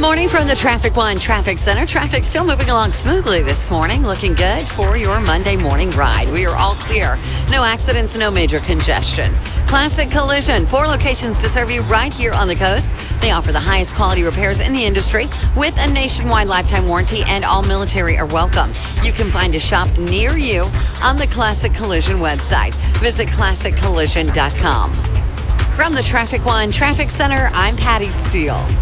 Morning from the Traffic One Traffic Center. Traffic still moving along smoothly this morning. Looking good for your Monday morning ride. We are all clear. No accidents, no major congestion. Classic Collision, 4 locations to serve you right here on the coast. They offer the highest quality repairs in the industry with a nationwide lifetime warranty, and all military are welcome. You can find a shop near you on the Classic Collision website. Visit classiccollision.com. From the Traffic One Traffic Center, I'm Patty Steele.